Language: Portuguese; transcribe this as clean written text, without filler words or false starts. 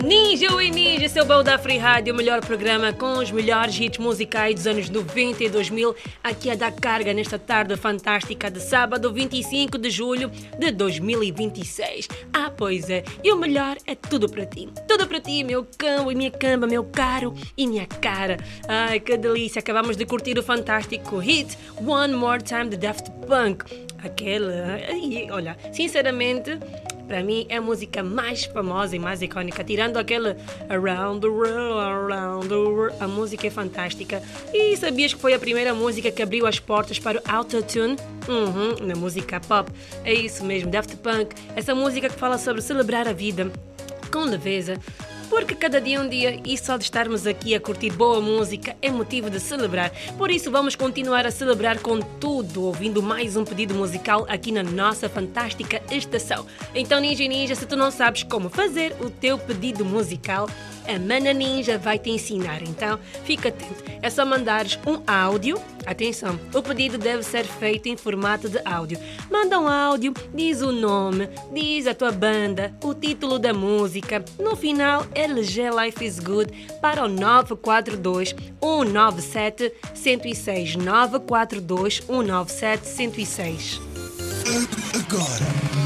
Ninja Oi Ninja, seu baú da Free Rádio, o melhor programa com os melhores hits musicais dos anos 90 e 2000, aqui a dar carga nesta tarde fantástica de sábado 25 de julho de 2026. Pois é, e o melhor é tudo para ti, meu cão e minha cama, meu caro e minha cara. Ai, que delícia, acabamos de curtir o fantástico hit One More Time de Daft Punk. Olha, sinceramente, para mim é a música mais famosa e mais icónica, tirando aquele Around the World, a música é fantástica. E sabias que foi a primeira música que abriu as portas para o autotune? Na música pop, é isso mesmo, Daft Punk, essa música que fala sobre celebrar a vida com leveza, porque cada dia é um dia e só de estarmos aqui a curtir boa música é motivo de celebrar. Por isso vamos continuar a celebrar com tudo, ouvindo mais um pedido musical aqui na nossa fantástica estação. Então Ninja e Ninja, se tu não sabes como fazer o teu pedido musical, a Mana Ninja vai te ensinar, então fica atento. É só mandares um áudio. Atenção, o pedido deve ser feito em formato de áudio. Manda um áudio, diz o nome, diz a tua banda, o título da música. No final, LG Life is Good para o 942 197 106. 942 197 106. Agora